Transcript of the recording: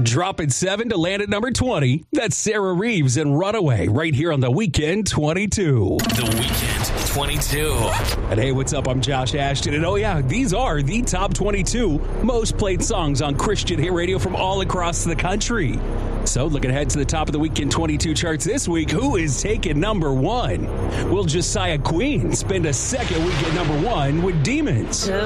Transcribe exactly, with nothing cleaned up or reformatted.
Dropping seven to land at number twenty. That's Sarah Reeves and Runaway right here on The Weekend twenty-two. The Weekend twenty-two. And hey, what's up? I'm Josh Ashton. And oh, yeah, these are the top twenty-two most played songs on Christian hit radio from all across the country. So looking ahead to the top of the Weekend twenty-two charts this week, who is taking number one? Will Josiah Queen spend a second week at number one with Demons?